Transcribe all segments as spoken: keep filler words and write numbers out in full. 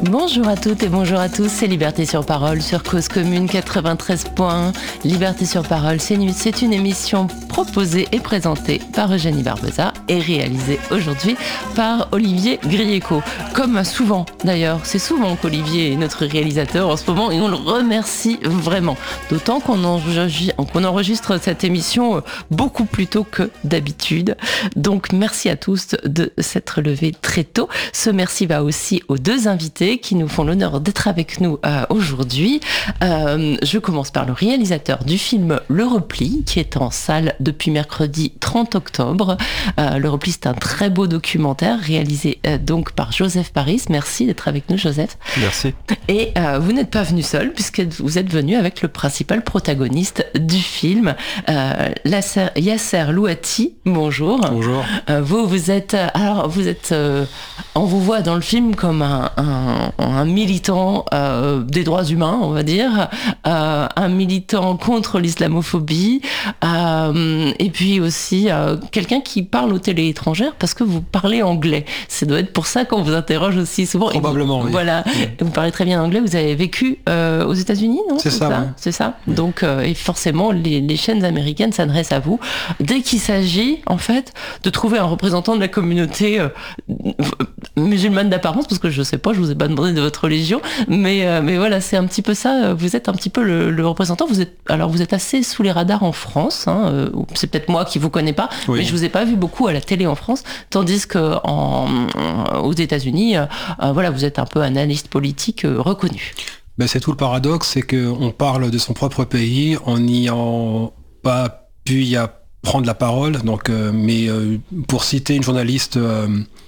Bonjour à toutes et bonjour à tous, c'est Liberté sur Parole sur Cause Commune quatre-vingt-treize point un. Liberté sur Parole, c'est une, c'est une émission proposée et présentée par Eugénie Barbeza et réalisée aujourd'hui par Olivier Grieco. Comme souvent d'ailleurs, c'est souvent qu'Olivier est notre réalisateur en ce moment et on le remercie vraiment. D'autant qu'on enregistre, qu'on enregistre cette émission beaucoup plus tôt que d'habitude. Donc merci à tous de s'être levés très tôt. Ce merci va aussi aux deux invités qui nous font l'honneur d'être avec nous euh, aujourd'hui. Euh, je commence par le réalisateur du film Le Repli, qui est en salle depuis mercredi trente octobre. Euh, Le Repli, c'est un très beau documentaire réalisé euh, donc par Joseph Paris. Merci d'être avec nous, Joseph. Merci. Et euh, vous n'êtes pas venu seul, puisque vous êtes venu avec le principal protagoniste du film, euh, Yasser Louati. Bonjour. Bonjour. Euh, vous, vous êtes, alors vous êtes, euh, on vous voit dans le film comme un, un un militant euh, des droits humains, on va dire, euh, un militant contre l'islamophobie, euh, et puis aussi euh, quelqu'un qui parle aux télé étrangères parce que vous parlez anglais. Ça doit être pour ça qu'on vous interroge aussi souvent. Probablement, vous, oui. Voilà, oui. Vous parlez très bien anglais, vous avez vécu euh, aux États-Unis, non ? C'est, c'est ça, ça oui. C'est ça. Oui. Donc, euh, et forcément, les, les chaînes américaines s'adressent à vous dès qu'il s'agit, en fait, de trouver un représentant de la communauté euh, musulmane d'apparence, parce que je sais pas, je vous ai pas demandé de votre religion, mais euh, mais voilà, c'est un petit peu ça. Vous êtes un petit peu le, le représentant. Vous êtes alors vous êtes assez sous les radars en France. Hein, euh, c'est peut-être moi qui vous connais pas, oui. Mais je vous ai pas vu beaucoup à la télé en France, tandis que en, aux États-Unis, euh, euh, voilà, vous êtes un peu analyste politique euh, reconnu. Ben c'est tout le paradoxe, c'est qu'on parle de son propre pays en n'ayant pas pu y prendre la parole. Donc, euh, mais euh, pour citer une journaliste. Euh,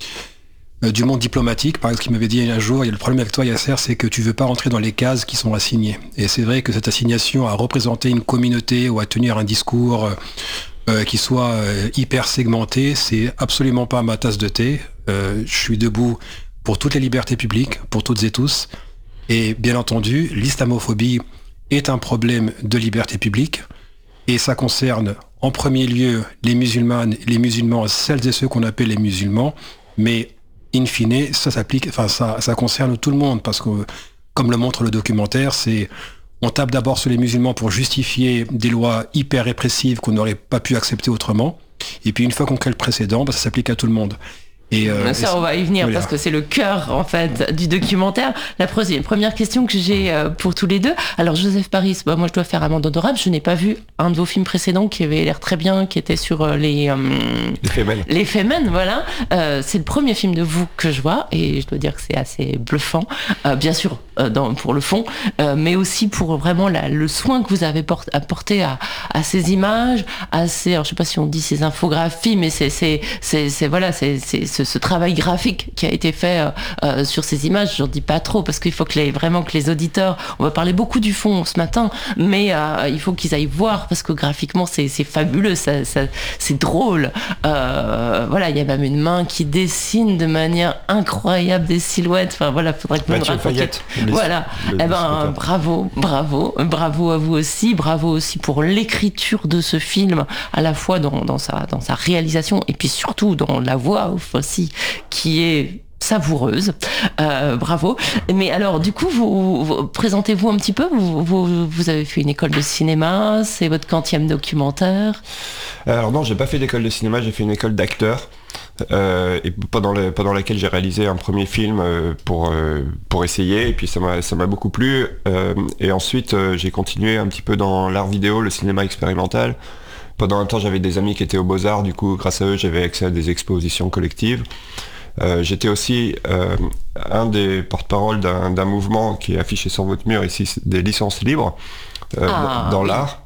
du monde diplomatique, par exemple, qui m'avait dit un jour, il y a le problème avec toi, Yasser, c'est que tu veux pas rentrer dans les cases qui sont assignées. Et c'est vrai que cette assignation à représenter une communauté ou à tenir un discours euh, qui soit euh, hyper segmenté, c'est absolument pas ma tasse de thé. Euh, je suis debout pour toutes les libertés publiques, pour toutes et tous. Et bien entendu, l'islamophobie est un problème de liberté publique. Et ça concerne en premier lieu les musulmanes, les musulmans, celles et ceux qu'on appelle les musulmans, mais in fine, ça s'applique, enfin ça, ça concerne tout le monde parce que, comme le montre le documentaire, c'est on tape d'abord sur les musulmans pour justifier des lois hyper répressives qu'on n'aurait pas pu accepter autrement, et puis une fois qu'on crée le précédent, bah, ça s'applique à tout le monde. Et euh, ça, et on va y venir voilà. Parce que c'est le cœur en fait du documentaire. La première question que j'ai pour tous les deux. Alors Joseph Paris, bah, moi je dois faire amende honorable. Je n'ai pas vu un de vos films précédents qui avait l'air très bien, qui était sur les euh, les Femen. Les Femen, voilà. Euh, c'est le premier film de vous que je vois et je dois dire que c'est assez bluffant. Euh, bien sûr euh, dans, pour le fond, euh, mais aussi pour vraiment la, le soin que vous avez porté, apporté à, à ces images, à ces, alors je sais pas si on dit ces infographies, mais c'est c'est c'est, c'est voilà c'est c'est Ce, ce travail graphique qui a été fait euh, sur ces images, j'en dis pas trop parce qu'il faut que les, vraiment que les auditeurs, on va parler beaucoup du fond ce matin, mais euh, il faut qu'ils aillent voir parce que graphiquement c'est, c'est fabuleux, ça, ça, c'est drôle. Euh, voilà, il y a même une main qui dessine de manière incroyable des silhouettes. Enfin voilà, faudrait que vous me racontiez. Voilà, le, eh ben bravo, bravo, bravo à vous aussi, bravo aussi pour l'écriture de ce film, à la fois dans, dans sa dans sa réalisation et puis surtout dans la voix aussi, qui est savoureuse. Euh, bravo. Mais alors, du coup, vous, vous présentez-vous un petit peu. Vous, vous, vous avez fait une école de cinéma. C'est votre quantième documentaire. Alors non, j'ai pas fait d'école de cinéma. J'ai fait une école d'acteur. Euh, et pendant, le, pendant laquelle j'ai réalisé un premier film euh, pour, euh, pour essayer. Et puis ça m'a, ça m'a beaucoup plu. Euh, et ensuite, euh, j'ai continué un petit peu dans l'art vidéo, le cinéma expérimental. Pendant un temps, j'avais des amis qui étaient aux Beaux-Arts, du coup, grâce à eux, j'avais accès à des expositions collectives. Euh, j'étais aussi euh, un des porte-parole d'un, d'un mouvement qui est affiché sur votre mur ici, des licences libres euh, ah, dans oui. l'art.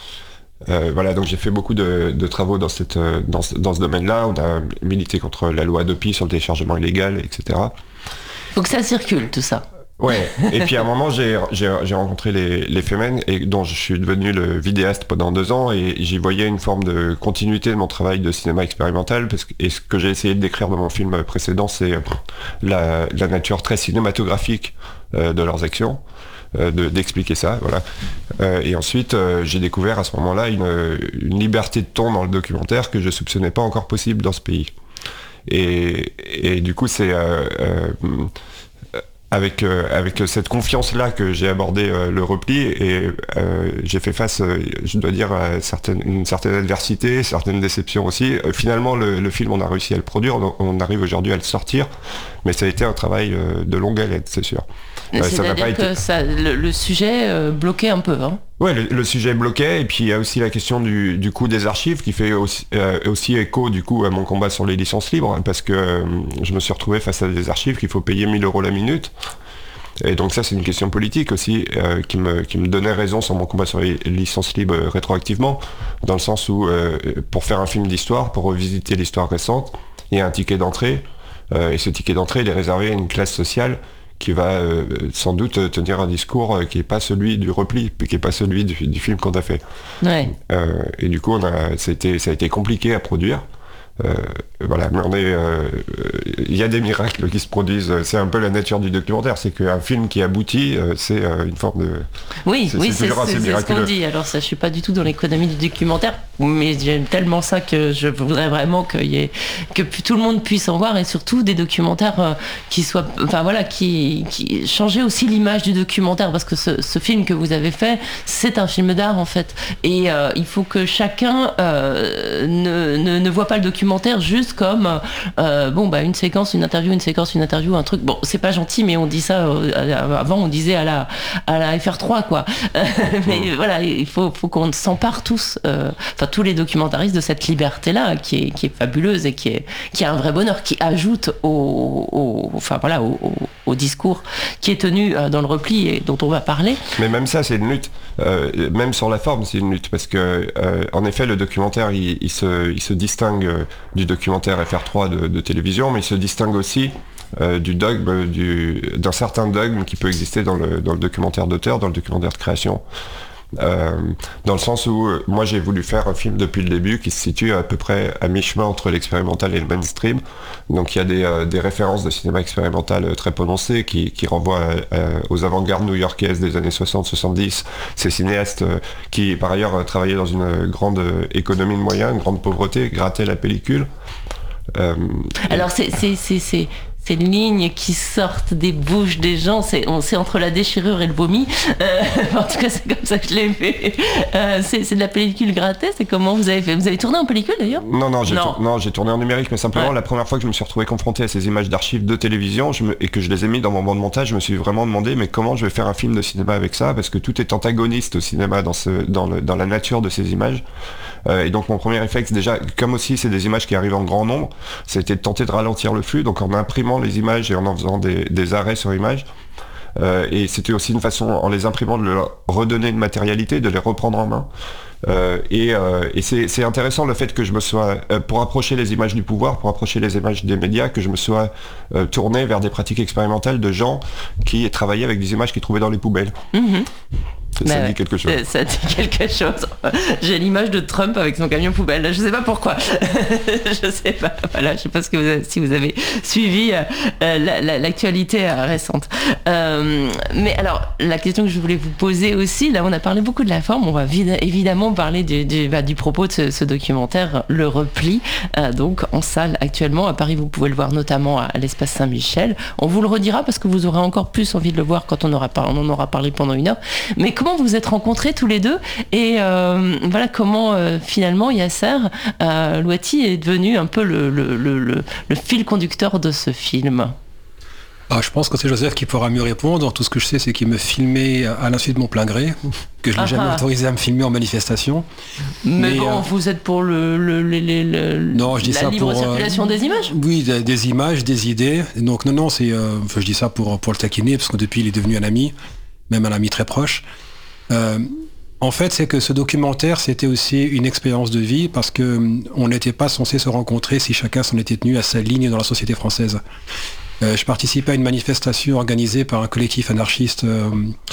Euh, voilà, donc j'ai fait beaucoup de, de travaux dans, cette, dans, ce, dans ce domaine-là. On a milité contre la loi Adopi sur le téléchargement illégal, et cetera. Faut que ça circule, tout ça. Ouais, et puis à un moment j'ai, j'ai, j'ai rencontré les, les Femen et dont je suis devenu le vidéaste pendant deux ans et j'y voyais une forme de continuité de mon travail de cinéma expérimental parce que, et ce que j'ai essayé de décrire dans mon film précédent c'est la, la nature très cinématographique euh, de leurs actions, euh, de, d'expliquer ça, voilà. Euh, et ensuite euh, j'ai découvert à ce moment-là une, une liberté de ton dans le documentaire que je soupçonnais pas encore possible dans ce pays. Et, et du coup c'est... Euh, euh, avec, euh, avec cette confiance-là que j'ai abordé euh, le repli et euh, j'ai fait face, euh, je dois dire, à certaines, une certaine adversité, certaines déceptions aussi. Euh, finalement, le, le film, on a réussi à le produire, donc on arrive aujourd'hui à le sortir, mais ça a été un travail euh, de longue haleine, c'est sûr. Euh, C'est-à-dire que été... ça, le, le sujet euh, bloquait un peu, hein. Ouais, le, le sujet bloquait, et puis il y a aussi la question du, du coût des archives qui fait aussi, euh, aussi écho du coup à mon combat sur les licences libres, hein, parce que euh, je me suis retrouvé face à des archives qu'il faut payer mille euros la minute. Et donc ça c'est une question politique aussi euh, qui, me, qui me donnait raison sur mon combat sur les licences libres euh, rétroactivement, dans le sens où euh, pour faire un film d'histoire, pour revisiter l'histoire récente, il y a un ticket d'entrée, euh, et ce ticket d'entrée il est réservé à une classe sociale qui va euh, sans doute tenir un discours euh, qui n'est pas celui du repli, qui n'est pas celui du, du film qu'on a fait. Ouais. Euh, et du coup, on a, ça, a été, ça a été compliqué à produire. Euh, voilà, mais on est, il euh, y a des miracles qui se produisent. C'est un peu la nature du documentaire, c'est qu'un film qui aboutit, euh, c'est euh, une forme de. Oui, c'est, oui, c'est, c'est, c'est, c'est ce qu'on dit. Alors ça, je suis pas du tout dans l'économie du documentaire, mais j'aime tellement ça que je voudrais vraiment qu'il y ait, que tout le monde puisse en voir, et surtout des documentaires euh, qui soient, enfin voilà, qui, qui changer aussi l'image du documentaire, parce que ce, ce film que vous avez fait, c'est un film d'art en fait, et euh, il faut que chacun euh, ne, ne, ne voit pas le documentaire juste comme euh, bon bah une séquence, une interview, une séquence, une interview, un truc. Bon, c'est pas gentil, mais on dit ça euh, avant, on disait à la à la F R trois quoi. Mais mmh. voilà, il faut faut qu'on s'empare tous, euh, enfin tous les documentaristes de cette liberté là qui est qui est fabuleuse et qui est qui a un vrai bonheur, qui ajoute au, au enfin voilà au, au, au discours qui est tenu euh, dans le repli et dont on va parler. Mais même ça, c'est une lutte. Euh, même sur la forme, c'est une lutte parce que euh, en effet, le documentaire, il, il se il se distingue euh, du documentaire F R trois de, de télévision, mais il se distingue aussi euh, du dogme, du, d'un certain dogme qui peut exister dans le, dans le documentaire d'auteur, dans le documentaire de création. Euh, dans le sens où euh, moi j'ai voulu faire un film depuis le début qui se situe à peu près à mi-chemin entre l'expérimental et le mainstream. Donc il y a des, euh, des références de cinéma expérimental euh, très prononcées qui, qui renvoient à, à, aux avant-gardes new-yorkaises des années soixante soixante-dix. Ces cinéastes euh, qui par ailleurs euh, travaillaient dans une grande euh, économie de moyens, une grande pauvreté, grattaient la pellicule. Euh, Alors c'est, c'est, c'est, c'est... ces lignes qui sortent des bouches des gens, c'est, on, c'est entre la déchirure et le vomi. Euh, en tout cas, c'est comme ça que je l'ai fait. Euh, c'est, c'est de la pellicule grattée, c'est comment vous avez fait? Vous avez tourné en pellicule d'ailleurs? Non, non, j'ai, non. Tour, non, j'ai tourné en numérique, mais simplement ouais. La première fois que je me suis retrouvé confronté à ces images d'archives de télévision je me, et que je les ai mis dans mon banc de montage, je me suis vraiment demandé mais comment je vais faire un film de cinéma avec ça, parce que tout est antagoniste au cinéma dans, ce, dans, le, dans la nature de ces images. Euh, et donc mon premier réflexe, déjà, comme aussi c'est des images qui arrivent en grand nombre, c'était de tenter de ralentir le flux, donc en imprimant les images et en en faisant des, des arrêts sur images. Euh, et c'était aussi une façon, en les imprimant, de leur redonner une matérialité, de les reprendre en main. Euh, et euh, et c'est, c'est intéressant le fait que je me sois, euh, pour approcher les images du pouvoir, pour approcher les images des médias, que je me sois euh, tourné vers des pratiques expérimentales de gens qui travaillaient avec des images qu'ils trouvaient dans les poubelles. Mmh. Ça, ça ouais, dit quelque chose. Ça dit quelque chose. J'ai l'image de Trump avec son camion poubelle. Je sais pas pourquoi. je sais pas. Voilà, je sais pas ce que vous avez, si vous avez suivi euh, la, la, l'actualité euh, récente. Euh, mais alors, la question que je voulais vous poser aussi, là, on a parlé beaucoup de la forme. On va vid- évidemment parler du, du, bah, du propos de ce, ce documentaire, Le Repli, euh, donc en salle actuellement. À Paris, vous pouvez le voir notamment à l'Espace Saint-Michel. On vous le redira parce que vous aurez encore plus envie de le voir quand on, aura par- on en aura parlé pendant une heure. Mais comment vous vous êtes rencontrés tous les deux et euh, voilà comment euh, finalement Yasser euh, Louati est devenu un peu le, le, le, le, le fil conducteur de ce film. Ah, je pense que c'est Joseph qui pourra mieux répondre. Tout ce que je sais, c'est qu'il me filmait à l'insu de mon plein gré, que je n'ai ah jamais ah. autorisé à me filmer en manifestation. Mais, Mais bon, euh, vous êtes pour le, le, le, le, le non, je dis la ça libre pour, circulation euh, des images. Oui, des, des images, des idées. Donc non, non, c'est, euh, je dis ça pour, pour le taquiner, parce que depuis, il est devenu un ami, même un ami très proche. Euh, en fait, c'est que ce documentaire, c'était aussi une expérience de vie parce que on n'était pas censé se rencontrer si chacun s'en était tenu à sa ligne dans la société française. Euh, je participais à une manifestation organisée par un collectif anarchiste euh,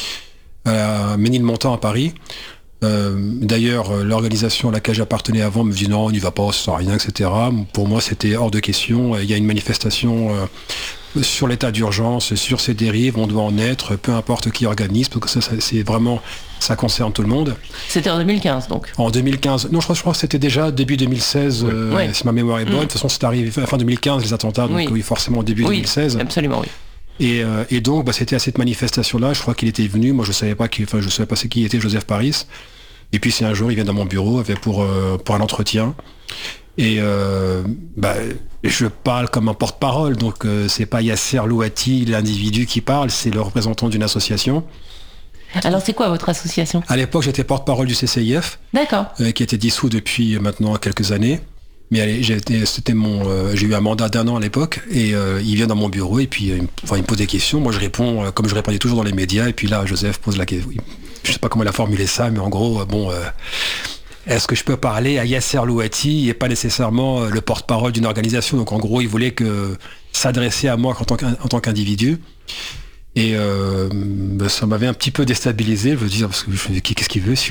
à Ménilmontant à Paris. Euh, d'ailleurs, l'organisation à laquelle j'appartenais avant me dit non, on n'y va pas, ça sert à rien, et cetera. Pour moi, c'était hors de question. Il y a une manifestation euh, sur l'état d'urgence, sur ces dérives, on doit en être, peu importe qui organise, parce que ça, ça, c'est vraiment, ça concerne tout le monde. C'était en deux mille quinze donc. En deux mille quinze, non, je crois, je crois que c'était déjà début deux mille seize, oui. Euh, oui. Si ma mémoire est bonne. Mmh. De toute façon, c'est arrivé fin deux mille quinze les attentats, donc oui, oui forcément début oui, deux mille seize. Absolument, oui. Et, euh, et donc, bah, c'était à cette manifestation-là, je crois qu'il était venu, moi je savais pas qui, enfin, je savais pas c'est qui était Joseph Paris. Et puis c'est un jour, il vient dans mon bureau avec pour, euh, pour un entretien. Et euh, bah, je parle comme un porte-parole, donc euh, c'est pas Yasser Louati, l'individu qui parle, c'est le représentant d'une association. Alors c'est quoi votre association ? À l'époque, j'étais porte-parole du C C I F, D'accord. Euh, qui a été dissous depuis maintenant quelques années. Mais allez, j'ai, été, c'était mon, euh, j'ai eu un mandat d'un an à l'époque, et euh, il vient dans mon bureau, et puis euh, il, me, enfin, il me pose des questions. Moi, je réponds euh, comme je répondais toujours dans les médias, et puis là, Joseph pose la question. Je sais pas comment il a formulé ça, mais en gros, euh, bon, euh, est-ce que je peux parler à Yasser Louati et pas nécessairement euh, le porte-parole d'une organisation ? Donc en gros, il voulait que s'adresser à moi en tant, en tant qu'individu. Et euh, bah, ça m'avait un petit peu déstabilisé, je veux dire, parce que je me dis, qu'est-ce qu'il veut celui-là ?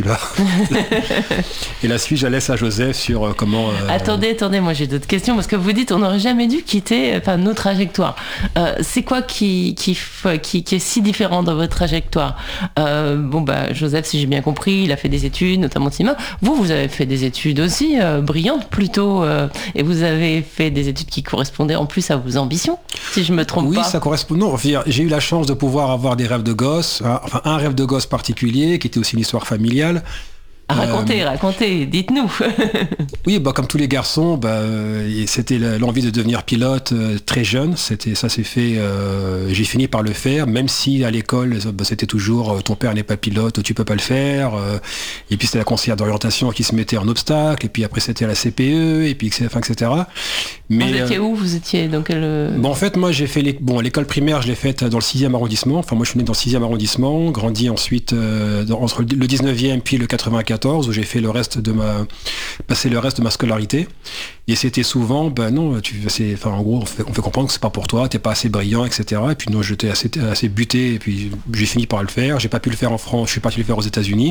Et la suite, je la laisse à Joseph sur euh, comment... Euh... Attendez, attendez, moi j'ai d'autres questions, parce que vous dites on n'aurait jamais dû quitter enfin, nos trajectoires. Euh, c'est quoi qui, qui, qui, qui est si différent dans votre trajectoire ? euh, Bon, bah, Joseph, si j'ai bien compris, il a fait des études, notamment de cinéma. Vous, vous avez fait des études aussi euh, brillantes plutôt, euh, et vous avez fait des études qui correspondaient en plus à vos ambitions, si je me trompe oui, pas. Oui, ça correspond. Non, j'ai eu la chance de pouvoir avoir des rêves de gosse, hein, enfin un rêve de gosse particulier qui était aussi une histoire familiale. Racontez, euh, racontez, dites-nous. Oui, bah, comme tous les garçons, bah, c'était l'envie de devenir pilote euh, très jeune. C'était, ça s'est fait, euh, j'ai fini par le faire, même si à l'école, bah, c'était toujours euh, ton père n'est pas pilote, tu peux pas le faire. Euh, et puis c'était la conseillère d'orientation qui se mettait en obstacle. Et puis après c'était la C P E, et puis enfin, et cetera. Mais, vous étiez euh, où Vous étiez dans quel... Bon, en fait, moi j'ai fait les... bon, l'école primaire, je l'ai faite dans le sixième arrondissement. Enfin, moi je suis né dans le sixième arrondissement, grandi ensuite euh, dans, entre le dix-neuvième puis le quatre-vingt-quatorze, où j'ai fait le reste de ma passé le reste de ma scolarité. Et c'était souvent, ben non, tu, c'est, enfin, en gros, on fait, on fait comprendre que c'est pas pour toi, t'es pas assez brillant, et cetera. Et puis non, j'étais assez, assez buté, et puis j'ai fini par le faire. J'ai pas pu le faire en France, je suis parti le faire aux États-Unis.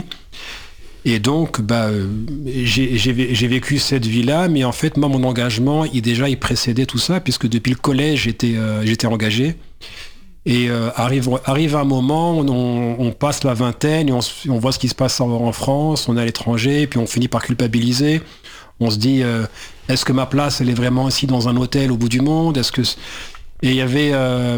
Et donc, bah, j'ai, j'ai, j'ai vécu cette vie-là, mais en fait, moi, mon engagement, il déjà, il précédait tout ça, puisque depuis le collège, j'étais, euh, j'étais engagé. Et euh, arrive, arrive un moment, on, on passe la vingtaine, et on, on voit ce qui se passe en, en France, on est à l'étranger, puis on finit par culpabiliser. On se dit, euh, est-ce que ma place, elle est vraiment ici dans un hôtel au bout du monde ? Est-ce que... Et il y avait... Euh,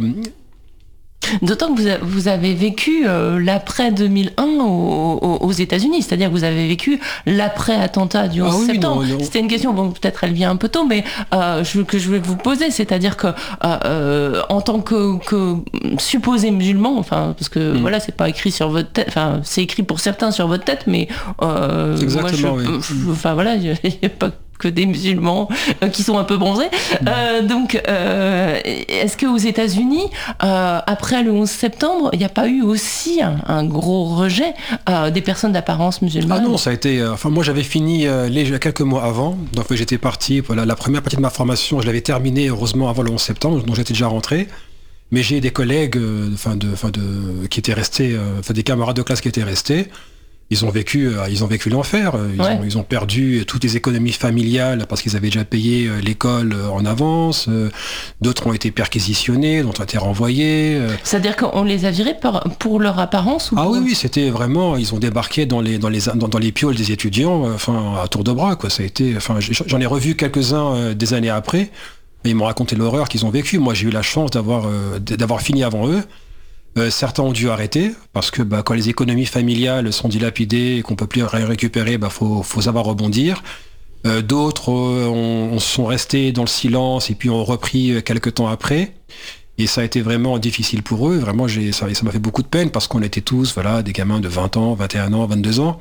D'autant que vous, a, vous avez vécu euh, l'après deux mille un aux, aux, aux États-Unis, c'est-à-dire que vous avez vécu l'après-attentat du onze ah oui, septembre. Non, non. C'était une question, bon, peut-être elle vient un peu tôt, mais euh, je, que je vais vous poser, c'est-à-dire que euh, en tant que, que supposé musulman, enfin, parce que mm. voilà, c'est pas écrit sur votre tête, enfin, c'est écrit pour certains sur votre tête, mais euh, Exactement, moi, je, oui. je, enfin voilà, il n'y a pas que des musulmans euh, qui sont un peu bronzés. Euh, donc, euh, est-ce qu'aux États-Unis, euh, après le onze septembre, il n'y a pas eu aussi un, un gros rejet euh, des personnes d'apparence musulmane ? Ah non, ça a été... Euh, enfin, moi, j'avais fini euh, les, quelques mois avant. Donc, j'étais parti... Voilà, la première partie de ma formation, je l'avais terminée, heureusement, avant le onze septembre. Donc, j'étais déjà rentré. Mais j'ai des collègues euh, enfin, de, enfin, de, qui étaient restés... Euh, enfin, des camarades de classe qui étaient restés. Ils ont vécu, euh, ils ont vécu l'enfer. Ils, ouais. ont, ils ont perdu toutes les économies familiales parce qu'ils avaient déjà payé euh, l'école euh, en avance. Euh, d'autres ont été perquisitionnés, d'autres ont été renvoyés. Euh. C'est-à-dire qu'on les a virés pour, pour leur apparence ou Ah pour... oui, oui, c'était vraiment. Ils ont débarqué dans les dans les dans, dans les pioles des étudiants, euh, enfin à tour de bras, quoi. Ça a été. Enfin, j'en ai revu quelques-uns euh, des années après. Et ils m'ont raconté l'horreur qu'ils ont vécue. Moi, j'ai eu la chance d'avoir euh, d'avoir fini avant eux. Euh, certains ont dû arrêter parce que bah, quand les économies familiales sont dilapidées et qu'on peut plus rien récupérer, bah, faut, faut savoir rebondir. Euh, d'autres euh, on, on sont restés dans le silence et puis ont repris quelques temps après. Et ça a été vraiment difficile pour eux. Vraiment, j'ai, ça, ça m'a fait beaucoup de peine parce qu'on était tous voilà, des gamins de vingt ans, vingt et un ans, vingt-deux ans.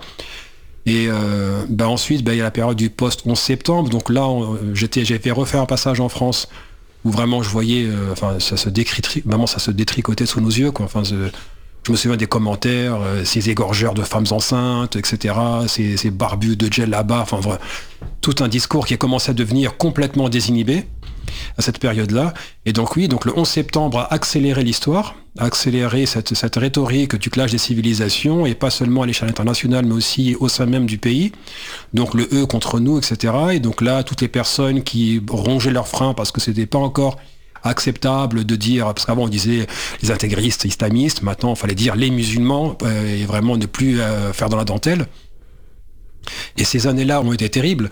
Et euh, bah, ensuite, bah, il y a la période du post-onze septembre. Donc là, on, j'étais, j'ai fait refaire un passage en France où vraiment je voyais, euh, enfin ça se décrit, vraiment ça se détricotait sous nos yeux, quoi. Enfin, je, je me souviens des commentaires, euh, ces égorgeurs de femmes enceintes, et cetera, ces, ces barbus de gel là-bas, enfin vrai, tout un discours qui a commencé à devenir complètement désinhibé à cette période-là. Et donc oui, donc le onze septembre a accéléré l'histoire, a accéléré cette, cette rhétorique du clash des civilisations, et pas seulement à l'échelle internationale, mais aussi au sein même du pays. Donc le eux contre nous, et cetera. Et donc là, toutes les personnes qui rongeaient leurs freins parce que c'était pas encore acceptable de dire, parce qu'avant on disait les intégristes, islamistes, maintenant il fallait dire les musulmans, euh, et vraiment ne plus euh, faire dans la dentelle. Et ces années-là ont été terribles.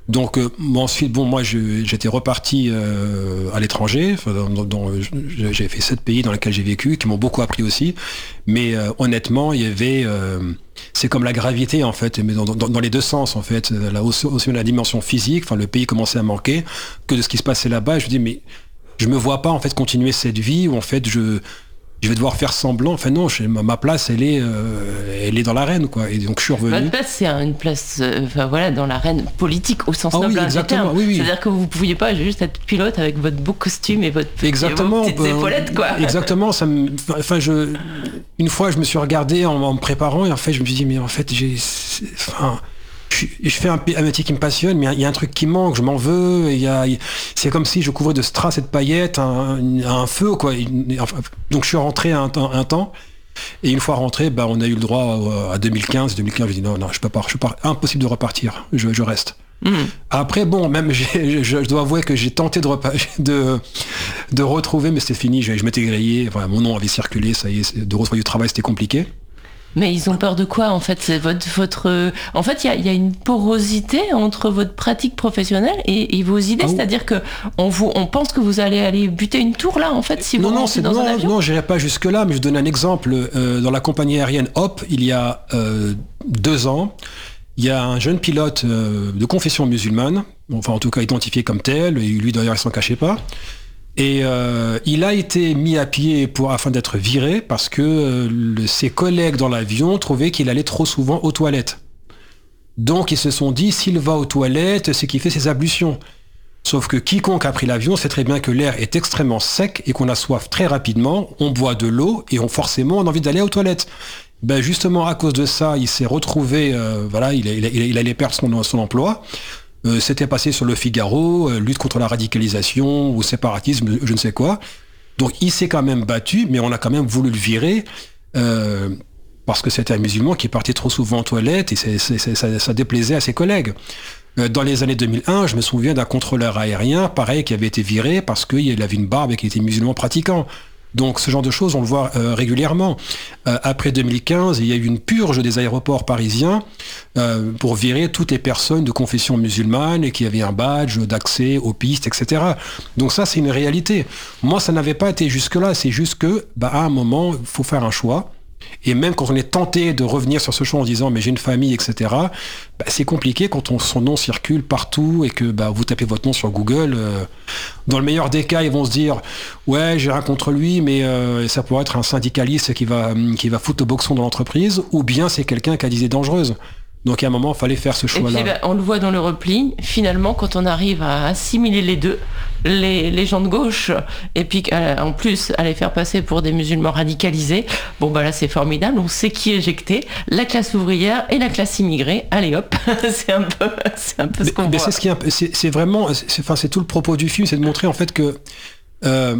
Donc euh, ensuite, bon, moi je, j'étais reparti euh, à l'étranger. Enfin, dans, dans, j'ai fait sept pays dans lesquels j'ai vécu, qui m'ont beaucoup appris aussi. Mais euh, honnêtement, il y avait, euh, c'est comme la gravité en fait, mais dans, dans, dans les deux sens en fait. Là, aussi, aussi la dimension physique, enfin le pays commençait à manquer que de ce qui se passait là-bas. Et je me dis mais je me vois pas en fait continuer cette vie où en fait je je vais devoir faire semblant. Enfin non, je, ma, ma place, elle est, euh, elle est dans l'arène, quoi. Et donc je suis revenu. Votre place, c'est une place, euh, enfin voilà, dans l'arène politique au sens ah, noble oui, du terme. Oui, oui. C'est-à-dire que vous ne pouviez pas juste être pilote avec votre beau costume et votre exactement, vos petites euh, épaulettes, quoi. Exactement. Ça me, enfin, je, une fois, je me suis regardé en, en me préparant et en fait, je me suis dit, mais en fait, j'ai, enfin. Je, je fais un, un métier qui me passionne, mais il y a un truc qui manque, je m'en veux. Il y a, c'est comme si je couvrais de strass et de paillettes un, un feu, quoi. Donc je suis rentré un, un, un temps, et une fois rentré, bah, on a eu le droit à deux mille quinze. deux mille quinze, je dis non, non, je peux pas, je peux pas, impossible de repartir. Je, je reste. Mmh. Après, bon, même j'ai, je, je dois avouer que j'ai tenté de, repa- de, de retrouver, mais c'était fini. Je, je m'étais grillé. Enfin, mon nom avait circulé. Ça y est, de retrouver du travail, c'était compliqué. Mais ils ont peur de quoi en fait? C'est votre, votre... En fait, il y, y a une porosité entre votre pratique professionnelle et, et vos idées. Ah, c'est-à-dire que on, vous, on pense que vous allez aller buter une tour là, en fait, si non, vous non, montez dans non, un avion. Non, je n'irai pas jusque-là, mais je donne un exemple. Euh, dans la compagnie aérienne Hop, il y a euh, deux ans, il y a un jeune pilote euh, de confession musulmane, enfin en tout cas identifié comme tel, et lui d'ailleurs il s'en cachait pas. Et euh, il a été mis à pied pour, afin d'être viré parce que euh, le, ses collègues dans l'avion trouvaient qu'il allait trop souvent aux toilettes. Donc ils se sont dit, s'il va aux toilettes, c'est qu'il fait ses ablutions. Sauf que quiconque a pris l'avion sait très bien que l'air est extrêmement sec et qu'on a soif très rapidement, on boit de l'eau et on forcément on a envie d'aller aux toilettes. Ben justement à cause de ça, il s'est retrouvé, euh, voilà, il, il, il, il allait perdre son, son emploi. Euh, c'était passé sur le Figaro, euh, lutte contre la radicalisation ou séparatisme, je ne sais quoi. Donc il s'est quand même battu, mais on a quand même voulu le virer euh, parce que c'était un musulman qui partait trop souvent aux toilettes et c'est, c'est, c'est, ça, ça déplaisait à ses collègues. Euh, dans les années deux mille un, je me souviens d'un contrôleur aérien, pareil, qui avait été viré parce qu'il avait une barbe et qu'il était musulman pratiquant. Donc ce genre de choses, on le voit euh, régulièrement. Euh, après deux mille quinze, il y a eu une purge des aéroports parisiens euh, pour virer toutes les personnes de confession musulmane et qui avaient un badge d'accès aux pistes, et cetera. Donc ça, c'est une réalité. Moi, ça n'avait pas été jusque-là. C'est juste que, bah, à un moment, il faut faire un choix. Et même quand on est tenté de revenir sur ce choix en disant mais j'ai une famille, et cetera, bah, c'est compliqué quand on, son nom circule partout et que bah, vous tapez votre nom sur Google. Euh, dans le meilleur des cas, ils vont se dire ouais, j'ai rien contre lui, mais euh, ça pourrait être un syndicaliste qui va, qui va foutre le boxon dans l'entreprise, ou bien c'est quelqu'un qui a des idées dangereuses. Donc à un moment, il fallait faire ce choix-là. Et puis, bah, on le voit dans le repli, finalement, quand on arrive à assimiler les deux, les, les gens de gauche, et puis euh, en plus, à les faire passer pour des musulmans radicalisés, bon bah là c'est formidable, on sait qui éjecter, la classe ouvrière et la classe immigrée, allez hop, c'est un peu, c'est un peu ce mais, qu'on mais voit. C'est, ce qui est, c'est, c'est vraiment, c'est, enfin, c'est tout le propos du film, c'est de montrer en fait que... Euh,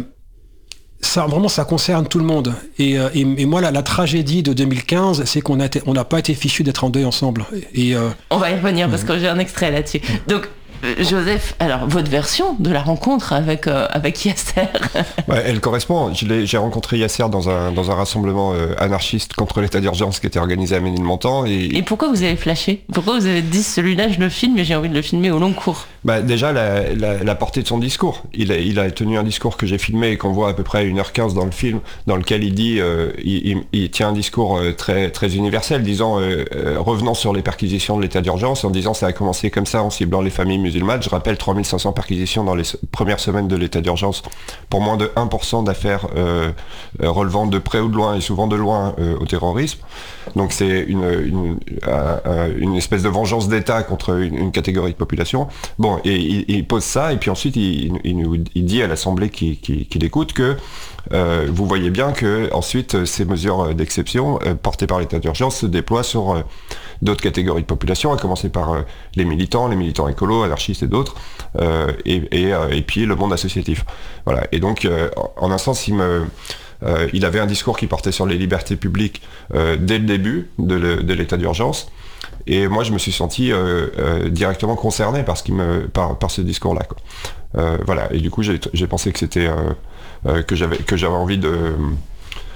ça vraiment ça concerne tout le monde et, et, et moi la, la tragédie de deux mille quinze c'est qu'on a été, on n'a pas été fichus d'être en deuil ensemble et euh... on va y revenir parce que j'ai un extrait là-dessus. Donc Joseph, alors votre version de la rencontre avec euh, avec Yasser. Ouais, elle correspond. Je l'ai, j'ai rencontré Yasser dans un dans un rassemblement euh, anarchiste contre l'état d'urgence qui était organisé à Ménilmontant. Et, et pourquoi vous avez flashé? Pourquoi vous avez dit celui-là je le filme mais j'ai envie de le filmer au long cours? Bah déjà la, la, la portée de son discours. Il a, il a tenu un discours que j'ai filmé et qu'on voit à peu près à une heure quinze dans le film, dans lequel il dit, euh, il, il, il tient un discours euh, très très universel, disant euh, euh, revenant sur les perquisitions de l'état d'urgence, en disant ça a commencé comme ça en ciblant les familles musulmanes. Je rappelle trois mille cinq cents perquisitions dans les premières semaines de l'état d'urgence pour moins de un pour cent d'affaires euh, relevant de près ou de loin et souvent de loin euh, au terrorisme. Donc c'est une, une, euh, une espèce de vengeance d'État contre une, une catégorie de population. Bon, et il, il pose ça et puis ensuite il, il, il dit à l'Assemblée qui, qui, qui l'écoute que euh, vous voyez bien que ensuite ces mesures d'exception euh, portées par l'état d'urgence se déploient sur euh, d'autres catégories de population, à commencer par euh, les militants, les militants écolos, anarchistes et d'autres, euh, et, et, euh, et puis le monde associatif. Voilà. Et donc, euh, en un sens, il me... Euh, il avait un discours qui portait sur les libertés publiques euh, dès le début de, le, de l'état d'urgence. Et moi, je me suis senti euh, euh, directement concerné par, ce qui me, par, par ce discours-là, quoi. Euh, voilà. Et du coup, j'ai, j'ai pensé que c'était euh, euh, que j'avais que j'avais envie de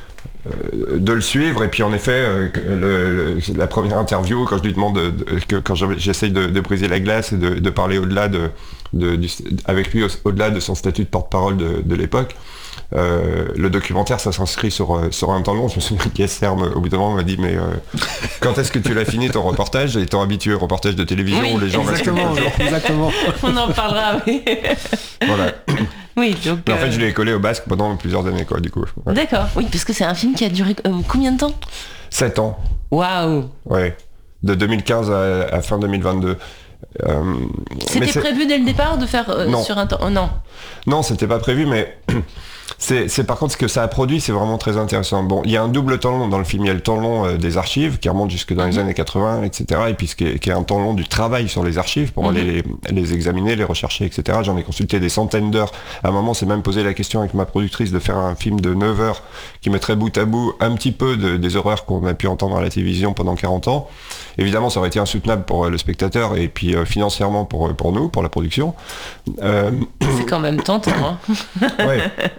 euh, de le suivre. Et puis en effet, euh, le, le, la première interview, quand je lui demande, de, de, que quand j'essaye de, de briser la glace et de, de parler au-delà de, de, du, avec lui au, au-delà de son statut de porte-parole de, de l'époque, Euh, le documentaire, ça s'inscrit sur, sur un temps long. Je me souviens qu'Yasser, au bout d'un moment, m'a dit mais euh, quand est-ce que tu l'as fini ton reportage, étant habitué au reportage de télévision oui, où les gens exactement, genre, exactement. On en parlera, oui. Voilà. Oui, donc. Mais en fait, euh... je l'ai collé au basque pendant plusieurs années, quoi, du coup. Ouais. D'accord, oui, parce que c'est un film qui a duré euh, combien de temps? sept ans. Waouh. Ouais. De deux mille quinze à, à fin deux mille vingt-deux. Euh, c'était prévu dès le départ de faire euh, non. sur un temps oh, non. Non, c'était pas prévu, mais c'est, c'est par contre ce que ça a produit, c'est vraiment très intéressant. Bon, il y a un double temps long dans le film. Il y a le temps long euh, des archives qui remonte jusque dans les mm-hmm. années quatre-vingts, et cetera. Et puis ce qui est, qui est un temps long du travail sur les archives pour mm-hmm. aller les, les examiner, les rechercher, et cetera. J'en ai consulté des centaines d'heures. À un moment, c'est même posé la question avec ma productrice de faire un film de neuf heures qui mettrait bout à bout un petit peu de, des horreurs qu'on a pu entendre à la télévision pendant quarante ans. Évidemment, ça aurait été insoutenable pour euh, le spectateur et puis euh, financièrement pour, pour nous, pour la production. Euh... C'est quand même tentant, hein. Ouais.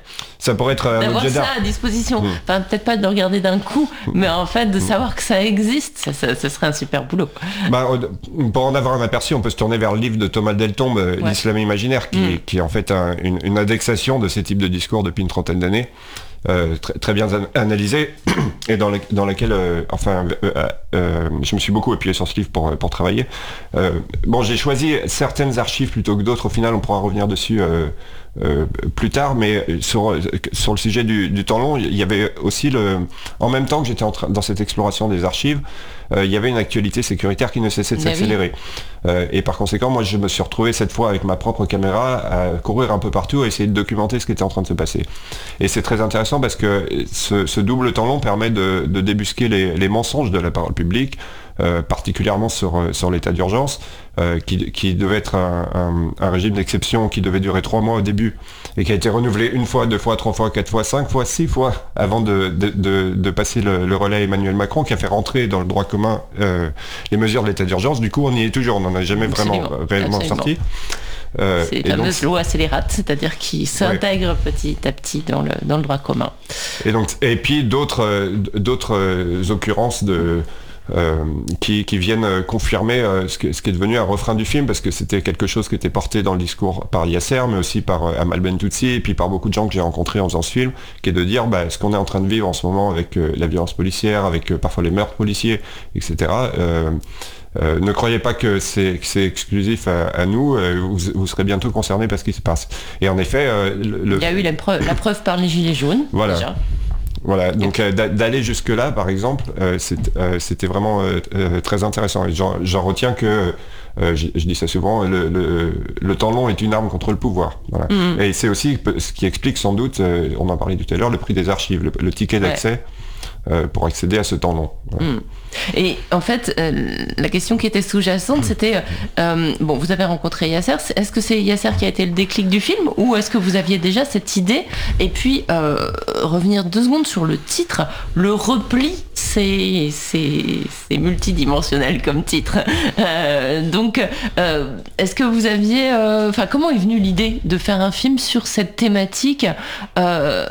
Ça pourrait être un d'avoir ça à disposition. Mmh. Enfin, peut-être pas de le regarder d'un coup, mais en fait, de savoir que ça existe, ça, ça, ça serait un super boulot. Bah, pour en avoir un aperçu, on peut se tourner vers le livre de Thomas Deltombe, ouais. L'Islam imaginaire, qui, mmh. qui est en fait un, une, une indexation de ces types de discours depuis une trentaine d'années. Euh, très, très bien analysé et dans, le, dans lequel euh, enfin euh, euh, je me suis beaucoup appuyé sur ce livre pour, pour travailler. Euh, bon, j'ai choisi certaines archives plutôt que d'autres, au final on pourra revenir dessus euh, euh, plus tard, mais sur, sur le sujet du, du temps long, il y avait aussi le, en même temps que j'étais en train, dans cette exploration des archives, euh, il y avait une actualité sécuritaire qui ne cessait de mais s'accélérer. Oui. Euh, et par conséquent, moi je me suis retrouvé cette fois avec ma propre caméra à courir un peu partout, à essayer de documenter ce qui était en train de se passer. Et c'est très intéressant parce que ce, ce double temps long permet de, de débusquer les, les mensonges de la parole publique, euh, particulièrement sur, sur l'état d'urgence, euh, qui, qui devait être un, un, un régime d'exception qui devait durer trois mois au début et qui a été renouvelé une fois, deux fois, trois fois, quatre fois, cinq fois, six fois avant de, de, de, de passer le, le relais à Emmanuel Macron, qui a fait rentrer dans le droit commun euh, les mesures de l'état d'urgence. Du coup, on y est toujours, on n'en a jamais Absolument. vraiment réellement Absolument. sorti. Euh, c'est les fameuses donc, lois scélérates, c'est-à-dire qui s'intègrent ouais. petit à petit dans le, dans le droit commun. Et, donc, et puis d'autres, d'autres occurrences de, euh, qui, qui viennent confirmer euh, ce, que, ce qui est devenu un refrain du film, parce que c'était quelque chose qui était porté dans le discours par Yasser, mais aussi par euh, Amal Bentoutsi, et puis par beaucoup de gens que j'ai rencontrés en faisant ce film, qui est de dire bah, ce qu'on est en train de vivre en ce moment avec euh, la violence policière, avec euh, parfois les meurtres policiers, et cetera. Euh, Euh, ne croyez pas que c'est, que c'est exclusif à, à nous, euh, vous, vous serez bientôt concernés par ce qui se passe. Et en effet... Euh, le... Il y a eu la preuve, la preuve par les Gilets jaunes, voilà. déjà. Voilà, donc euh, d'aller jusque-là, par exemple, euh, c'est, euh, c'était vraiment euh, euh, très intéressant. Et j'en, j'en retiens que, euh, je, je dis ça souvent, le, le, le temps long est une arme contre le pouvoir. Voilà. Mmh. Et c'est aussi ce qui explique sans doute, euh, on en parlait tout à l'heure, le prix des archives, le, le ticket d'accès. Ouais. Euh, pour accéder à ce temps long. Ouais. Mmh. Et en fait, euh, la question qui était sous-jacente, mmh. c'était, euh, bon, vous avez rencontré Yasser, est-ce que c'est Yasser qui a été le déclic du film, ou est-ce que vous aviez déjà cette idée? Et puis, euh, revenir deux secondes sur le titre, le repli, c'est, c'est, c'est multidimensionnel comme titre. Euh, donc, euh, est-ce que vous aviez, enfin, comment est venue l'idée de faire un film sur cette thématique euh,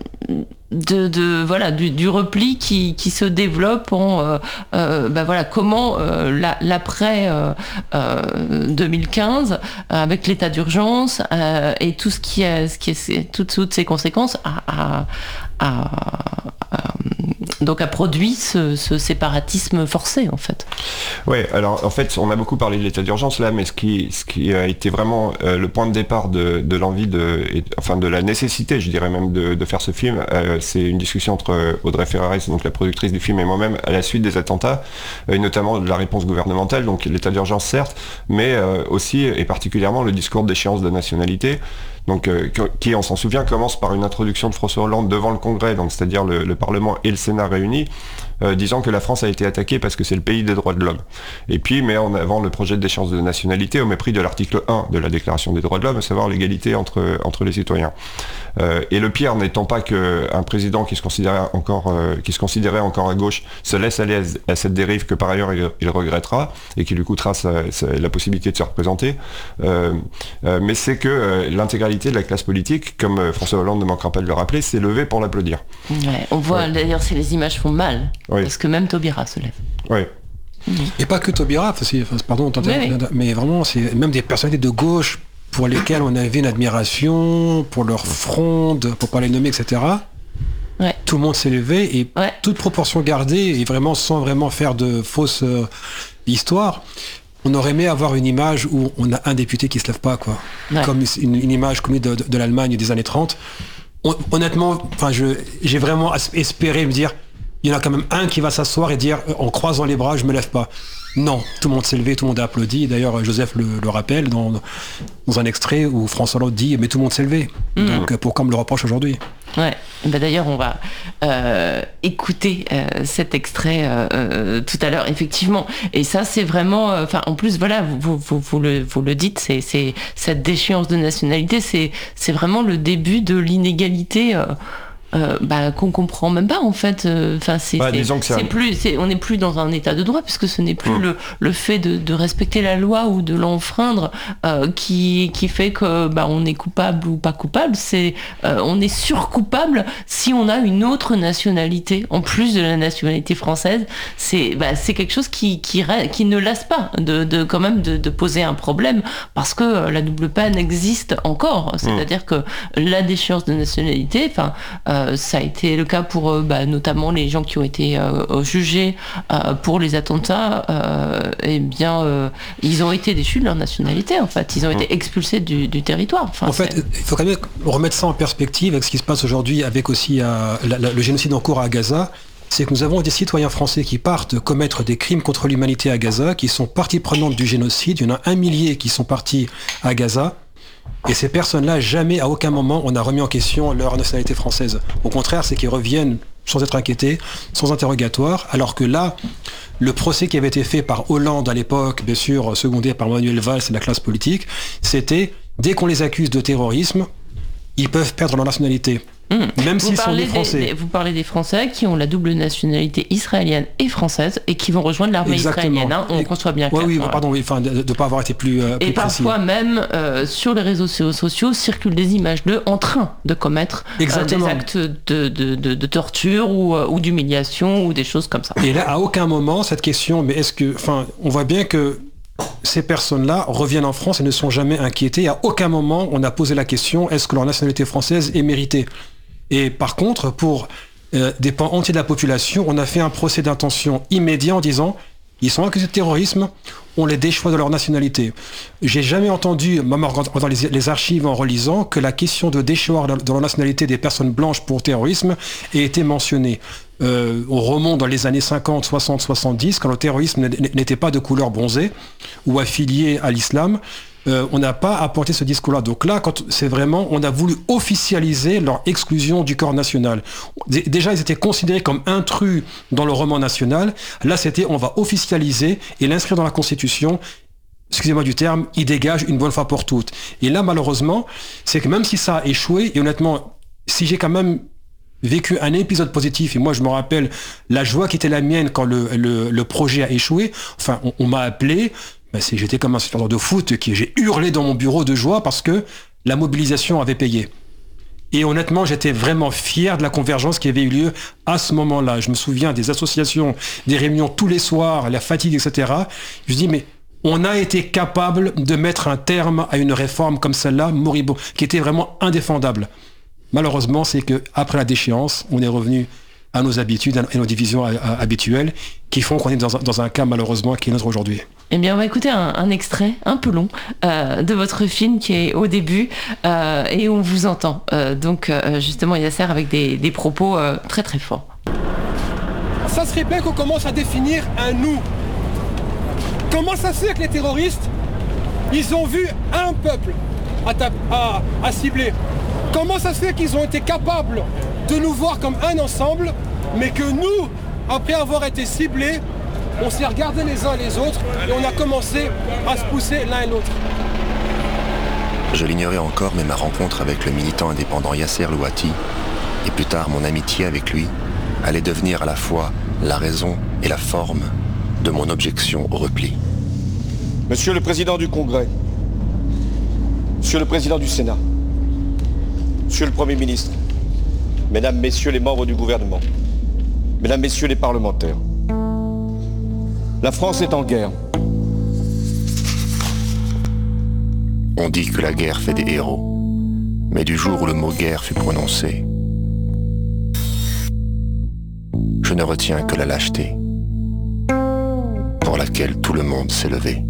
De, de voilà du, du repli qui, qui se développe en euh, euh, bah voilà comment euh, la, l'après euh, euh, deux mille quinze euh, avec l'état d'urgence euh, et tout ce qui est ce qui est toutes, toutes ces conséquences a, a, a, a donc a produit ce, ce séparatisme forcé en fait. Ouais, alors en fait on a beaucoup parlé de l'état d'urgence là, mais ce qui ce qui a été vraiment euh, le point de départ de, de l'envie de et, enfin de la nécessité, je dirais même de, de faire ce film, euh, c'est une discussion entre Audrey Ferraris, donc la productrice du film, et moi-même à la suite des attentats, et notamment de la réponse gouvernementale, donc l'état d'urgence certes, mais euh, aussi et particulièrement le discours d'échéance de nationalité. Donc, euh, qui, on s'en souvient, commence par une introduction de François Hollande devant le Congrès, donc c'est-à-dire le, le Parlement et le Sénat réunis, euh, disant que la France a été attaquée parce que c'est le pays des droits de l'homme. Et puis met en avant le projet de déchéance de nationalité au mépris de l'article un de la Déclaration des droits de l'homme, à savoir l'égalité entre, entre les citoyens. Euh, et le pire n'étant pas qu'un président qui se considérait encore, euh, qui se considérait encore à gauche se laisse aller à, à cette dérive que par ailleurs il, il regrettera et qui lui coûtera sa, sa, la possibilité de se représenter. Euh, euh, mais c'est que euh, l'intégralité de la classe politique, comme euh, François Hollande ne manquera pas de le rappeler, s'est levée pour l'applaudir. Ouais, on voit ouais. D'ailleurs si les images font mal, oui. Parce que même Taubira se lève. Oui. Et pas que Taubira, pardon, oui, oui. mais vraiment c'est même des personnalités de gauche pour lesquels on avait une admiration, pour leur fronde, pour pas les nommer, et cetera. Ouais. Tout le monde s'est levé et ouais. toute proportion gardée, et vraiment sans vraiment faire de fausses euh, histoires, on aurait aimé avoir une image où on a un député qui se lève pas, quoi. Ouais. Comme une, une image connue de, de, de l'Allemagne des années trente. On, honnêtement, enfin, je, j'ai vraiment espéré me dire, il y en a quand même un qui va s'asseoir et dire, en croisant les bras, je me lève pas. Non, tout le monde s'est levé, tout le monde a applaudi. D'ailleurs, Joseph le, le rappelle dans, dans un extrait où François Hollande dit « mais tout le monde s'est levé mmh. ». Donc pourquoi on me le reproche aujourd'hui ? Ouais. Bah d'ailleurs, on va euh, écouter euh, cet extrait euh, euh, tout à l'heure, effectivement. Et ça, c'est vraiment... Enfin, euh, en plus, voilà, vous, vous, vous, le, vous le dites, c'est, c'est, cette déchéance de nationalité, c'est, c'est vraiment le début de l'inégalité... Euh, Euh, bah, qu'on comprend même pas en fait. Enfin, euh, c'est, bah, c'est, c'est, c'est un... plus, c'est, on n'est plus dans un état de droit puisque ce n'est plus mmh. le, le fait de, de respecter la loi ou de l'enfreindre euh, qui, qui fait que bah, on est coupable ou pas coupable. C'est, euh, on est surcoupable si on a une autre nationalité en plus de la nationalité française. C'est, bah, c'est quelque chose qui, qui, qui ne lasse pas de, de quand même de, de poser un problème parce que la double peine existe encore. C'est-à-dire mmh. que la déchéance de nationalité, enfin. Euh, ça a été le cas pour euh, bah, notamment les gens qui ont été euh, jugés euh, pour les attentats. Euh, eh bien, euh, ils ont été déchus de leur nationalité. En fait, ils ont été expulsés du, du territoire. Enfin, en fait, il faut quand même remettre ça en perspective avec ce qui se passe aujourd'hui, avec aussi euh, la, la, le génocide en cours à Gaza. C'est que nous avons des citoyens français qui partent commettre des crimes contre l'humanité à Gaza, qui sont partie prenante du génocide. Il y en a un millier qui sont partis à Gaza. Et ces personnes-là, jamais, à aucun moment, on a remis en question leur nationalité française. Au contraire, c'est qu'ils reviennent sans être inquiétés, sans interrogatoire, alors que là, le procès qui avait été fait par Hollande à l'époque, bien sûr, secondé par Manuel Valls et la classe politique, c'était, dès qu'on les accuse de terrorisme, ils peuvent perdre leur nationalité. Mmh. Même s'ils sont des Français. Des, vous parlez des Français qui ont la double nationalité israélienne et française et qui vont rejoindre l'armée Exactement. israélienne. Hein, on conçoit bien. Oui, oui, ouais. pardon, oui, enfin, de ne pas avoir été plus, euh, plus et précis. Parfois même, euh, sur les réseaux sociaux, circulent des images d'eux en train de commettre euh, des actes de, de, de, de torture ou, euh, ou d'humiliation ou des choses comme ça. Et là, à aucun moment, cette question, mais est-ce que... Enfin, on voit bien que ces personnes-là reviennent en France et ne sont jamais inquiétées. À aucun moment, on a posé la question, est-ce que leur nationalité française est méritée ? Et par contre, pour euh, des pans entiers de la population, on a fait un procès d'intention immédiat en disant ils sont accusés de terrorisme, on les déchoit de leur nationalité. J'ai jamais entendu, même dans les, les archives en relisant, que la question de déchoir de leur nationalité des personnes blanches pour terrorisme ait été mentionnée. Euh, on remonte dans les années cinquante, soixante, soixante-dix, quand le terrorisme n'était pas de couleur bronzée ou affilié à l'islam. Euh, on n'a pas apporté ce discours-là. Donc là, quand c'est vraiment, on a voulu officialiser leur exclusion du corps national. D- déjà, ils étaient considérés comme intrus dans le roman national. Là, c'était, on va officialiser et l'inscrire dans la Constitution. Excusez-moi du terme, il dégage une bonne fois pour toutes. Et là, malheureusement, c'est que même si ça a échoué, et honnêtement, si j'ai quand même vécu un épisode positif, et moi je me rappelle la joie qui était la mienne quand le, le, le projet a échoué, enfin, on, on m'a appelé. Ben c'est, j'étais comme un supporter de foot qui j'ai hurlé dans mon bureau de joie parce que la mobilisation avait payé. Et honnêtement, j'étais vraiment fier de la convergence qui avait eu lieu à ce moment-là. Je me souviens des associations, des réunions tous les soirs, la fatigue, et cetera. Je me dis, mais on a été capable de mettre un terme à une réforme comme celle-là, moribond, qui était vraiment indéfendable. Malheureusement, c'est que après la déchéance, on est revenu à nos habitudes et nos divisions habituelles qui font qu'on est dans un, dans un cas malheureusement qui est notre aujourd'hui. Eh bien, on va écouter un, un extrait un peu long euh, de votre film qui est au début euh, et on vous entend. Euh, donc, euh, justement, Yasser avec des, des propos euh, très très forts. Ça serait bien qu'on commence à définir un nous. Comment ça se fait que les terroristes, ils ont vu un peuple à, ta- à, à cibler ? Comment ça se fait qu'ils ont été capables de nous voir comme un ensemble, mais que nous, après avoir été ciblés, on s'est regardés les uns les autres et on a commencé à se pousser l'un et l'autre. Je l'ignorais encore, mais ma rencontre avec le militant indépendant Yasser Louati, et plus tard mon amitié avec lui, allait devenir à la fois la raison et la forme de mon objection au repli. Monsieur le Président du Congrès, Monsieur le Président du Sénat, Monsieur le Premier ministre, Mesdames, Messieurs les membres du gouvernement, Mesdames, Messieurs les parlementaires, la France est en guerre. On dit que la guerre fait des héros, mais du jour où le mot guerre fut prononcé, je ne retiens que la lâcheté pour laquelle tout le monde s'est levé.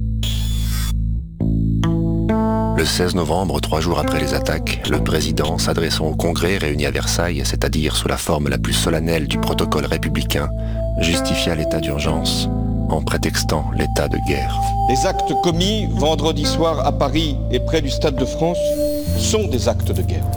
Le seize novembre, trois jours après les attaques, le président, s'adressant au Congrès réuni à Versailles, c'est-à-dire sous la forme la plus solennelle du protocole républicain, justifia l'état d'urgence en prétextant l'état de guerre. Les actes commis vendredi soir à Paris et près du Stade de France sont des actes de guerre.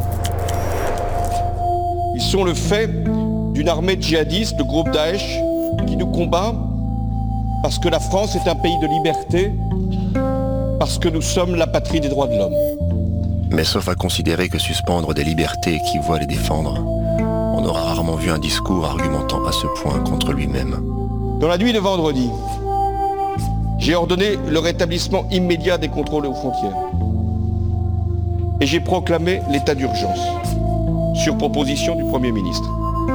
Ils sont le fait d'une armée djihadiste, le groupe Daesh, qui nous combat parce que la France est un pays de liberté, parce que nous sommes la patrie des droits de l'homme. Mais sauf à considérer que suspendre des libertés équivaut à les défendre, on aura rarement vu un discours argumentant à ce point contre lui-même. Dans la nuit de vendredi, j'ai ordonné le rétablissement immédiat des contrôles aux frontières. Et j'ai proclamé l'état d'urgence, sur proposition du Premier ministre.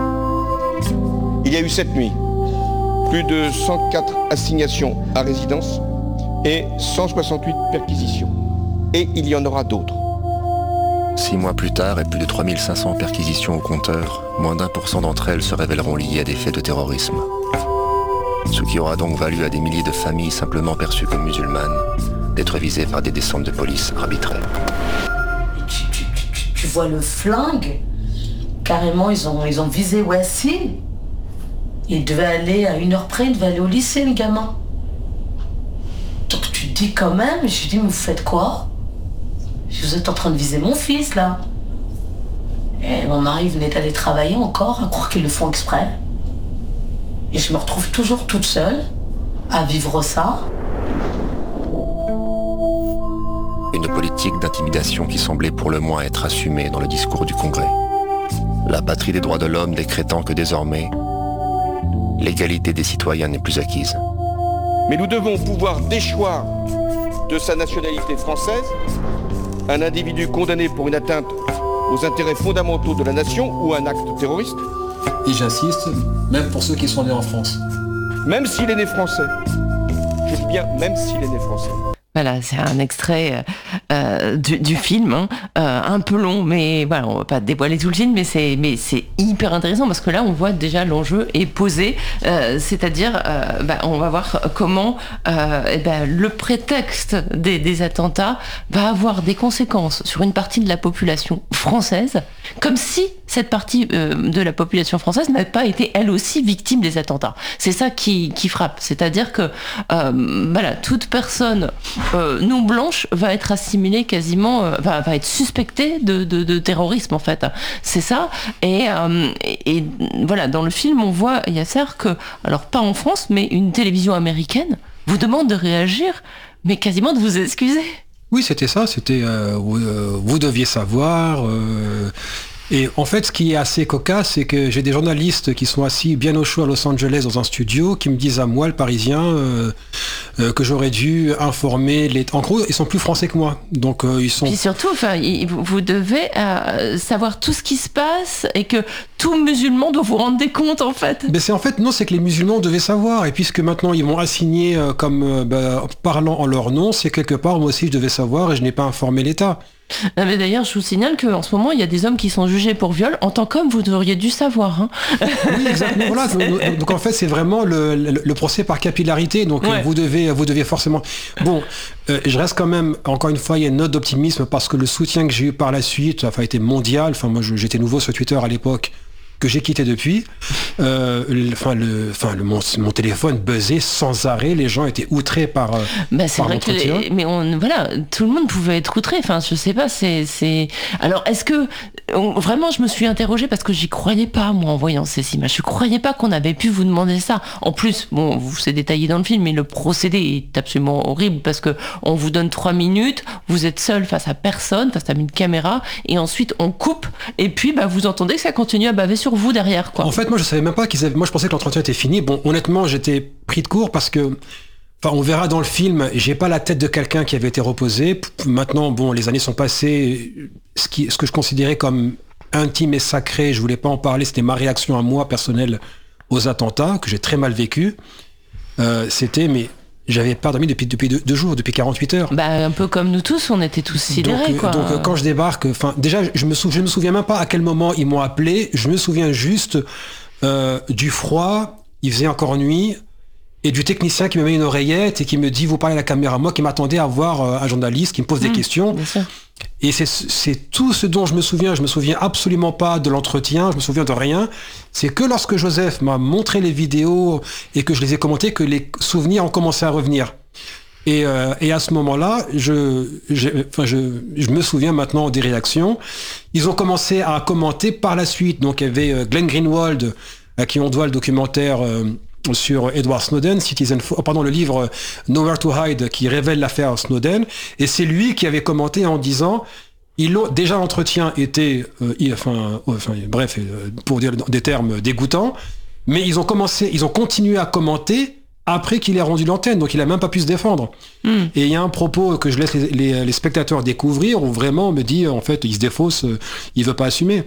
Il y a eu cette nuit plus de cent quatre assignations à résidence et cent soixante-huit perquisitions. Et il y en aura d'autres. Six mois plus tard et plus de trois mille cinq cents perquisitions au compteur, moins d'un pour cent d'entre elles se révéleront liées à des faits de terrorisme. Ce qui aura donc valu à des milliers de familles simplement perçues comme musulmanes d'être visées par des descentes de police arbitraires. Tu, tu, tu, tu vois le flingue, carrément ils ont, ils ont visé Wassi. Il devait aller à une heure près, il devait aller au lycée le gamin. Donc tu te dis quand même, je lui dis mais vous faites quoi? Vous êtes en train de viser mon fils là. Et mon mari venait d'aller travailler encore, à croire qu'ils le font exprès. Et je me retrouve toujours toute seule à vivre ça. Une politique d'intimidation qui semblait pour le moins être assumée dans le discours du Congrès. La patrie des droits de l'homme décrétant que désormais, l'égalité des citoyens n'est plus acquise. Mais nous devons pouvoir déchoir de sa nationalité française un individu condamné pour une atteinte aux intérêts fondamentaux de la nation ou un acte terroriste. Et j'insiste, même pour ceux qui sont nés en France. Même s'il est né français. Je dis bien, même s'il est né français. Voilà, c'est un extrait euh, du, du film, hein, euh, un peu long, mais voilà, on va pas dévoiler tout le film, mais c'est, mais c'est hyper intéressant parce que là, on voit déjà l'enjeu est posé, euh, c'est-à-dire, euh, bah, on va voir comment euh, eh ben, le prétexte des, des attentats va avoir des conséquences sur une partie de la population française, comme si cette partie euh, de la population française n'avait pas été elle aussi victime des attentats. C'est ça qui, qui frappe, c'est-à-dire que euh, voilà, toute personne Euh, non blanche va être assimilée quasiment, euh, va, va être suspectée de, de, de terrorisme en fait. C'est ça. Et, euh, et, et voilà, dans le film, on voit Yasser que, alors pas en France, mais une télévision américaine vous demande de réagir, mais quasiment de vous excuser. Oui, c'était ça. C'était euh, vous, euh, vous deviez savoir. Euh, Et en fait, ce qui est assez cocasse, c'est que j'ai des journalistes qui sont assis bien au chaud à Los Angeles dans un studio, qui me disent à moi, le Parisien, euh, euh, que j'aurais dû informer les... En gros, ils sont plus français que moi. Donc, euh, ils sont... Puis surtout, enfin, vous, vous devez euh, savoir tout ce qui se passe et que tout musulman doit vous rendre des comptes, en fait. Mais c'est en fait, non, c'est que les musulmans devaient savoir. Et puisque maintenant, ils m'ont assigné euh, comme euh, bah, parlant en leur nom, c'est quelque part, moi aussi, je devais savoir et je n'ai pas informé l'État. Non, mais d'ailleurs, je vous signale qu'en ce moment, il y a des hommes qui sont jugés pour viol. En tant qu'homme, vous devriez dû savoir. Hein. Oui, exactement. Voilà. Donc, donc en fait, c'est vraiment le, le, le procès par capillarité. Donc ouais. vous devez, vous devez forcément. Bon, euh, je reste quand même. Encore une fois, il y a une note d'optimisme parce que le soutien que j'ai eu par la suite, enfin, a été mondial. Enfin, moi, je, j'étais nouveau sur Twitter à l'époque. que j'ai quitté depuis, euh, le, enfin, le, enfin, le, mon, mon téléphone buzzait sans arrêt, les gens étaient outrés par, bah, c'est par vrai l'entretien. Que, mais on, voilà, tout le monde pouvait être outré, enfin, je sais pas, c'est, c'est... Alors, est-ce que, on, vraiment, je me suis interrogée parce que j'y croyais pas, moi, en voyant ces images, je croyais pas qu'on avait pu vous demander ça. En plus, bon, c'est détaillé dans le film, mais le procédé est absolument horrible parce que on vous donne trois minutes, vous êtes seul face à personne, face à une caméra, et ensuite on coupe, et puis, bah, vous entendez que ça continue à baver sur vous derrière, quoi. En fait, moi, je savais même pas qu'ils avaient... Moi, je pensais que l'entretien était fini. Bon, honnêtement, j'étais pris de court parce que... Enfin, on verra dans le film, j'ai pas la tête de quelqu'un qui avait été reposé. Maintenant, bon, les années sont passées. Ce, qui, ce que je considérais comme intime et sacré, je voulais pas en parler, c'était ma réaction à moi, personnelle, aux attentats, que j'ai très mal vécu. Euh, c'était... mais j'avais pas dormi depuis, depuis deux, deux jours, depuis quarante-huit heures. Bah, un peu comme nous tous, on était tous sidérés, donc, quoi. Donc, quand je débarque, enfin, déjà, je me, sou, je me souviens même pas à quel moment ils m'ont appelé. Je me souviens juste euh, du froid, il faisait encore nuit, et du technicien qui me met une oreillette et qui me dit, vous parlez à la caméra. Moi qui m'attendais à voir euh, un journaliste qui me pose mmh, des questions. Et c'est, c'est tout ce dont je me souviens. Je me souviens absolument pas de l'entretien, je me souviens de rien. C'est que lorsque Joseph m'a montré les vidéos et que je les ai commentées, que les souvenirs ont commencé à revenir. Et, euh, et à ce moment-là, je, je, enfin, je, je me souviens maintenant des réactions. Ils ont commencé à commenter par la suite. Donc il y avait Glenn Greenwald, à qui on doit le documentaire euh, sur Edward Snowden, Citizen, oh, pardon, le livre Nowhere to Hide, qui révèle l'affaire Snowden. Et c'est lui qui avait commenté en disant, ils ont, déjà l'entretien était, euh, enfin, enfin, bref, euh, pour dire des termes dégoûtants, mais ils ont commencé, ils ont continué à commenter après qu'il ait rendu l'antenne, donc il a même pas pu se défendre. Mm. Et il y a un propos que je laisse les, les, les spectateurs découvrir, où vraiment on me dit, en fait, il se défausse, euh, il veut pas assumer.